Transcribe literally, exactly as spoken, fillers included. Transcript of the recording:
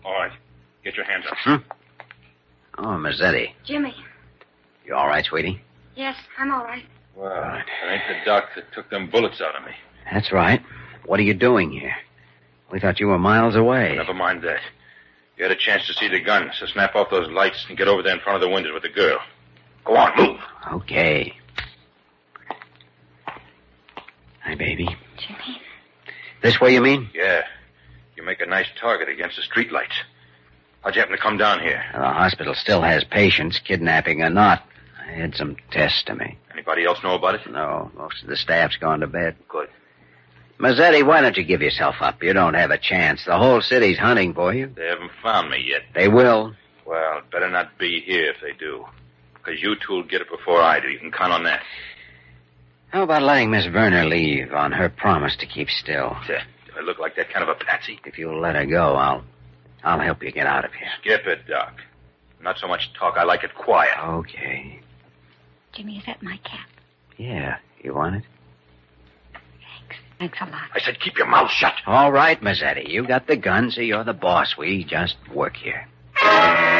All right. Get your hands up. Hmm? Oh, Mazzetti. Jimmy. You all right, sweetie? Yes, I'm all right. Well, it ain't the doc that took them bullets out of me. That's right. What are you doing here? We thought you were miles away. Never mind that. You had a chance to see the gun, so snap off those lights and get over there in front of the windows with the girl. Go on, move. Okay. Hi, baby. Jimmy. This way, you mean? Yeah. You make a nice target against the streetlights. How'd you happen to come down here? Well, the hospital still has patients, kidnapping or not. I had some tests to make. Anybody else know about it? No, most of the staff's gone to bed. Good. Mazzetti, why don't you give yourself up? You don't have a chance. The whole city's hunting for you. They haven't found me yet. They will. Well, it better not be here if they do. Because you two'll get it before I do. You can count on that. How about letting Miss Werner leave on her promise to keep still? Yeah. Do I look like that kind of a patsy? If you'll let her go, I'll... I'll help you get out of here. Skip it, Doc. Not so much talk. I like it quiet. Okay. Jimmy, is that my cap? Yeah. You want it? Thanks. Thanks a lot. I said keep your mouth shut. All right, Mazzetti. You got the gun, so you're the boss. We just work here.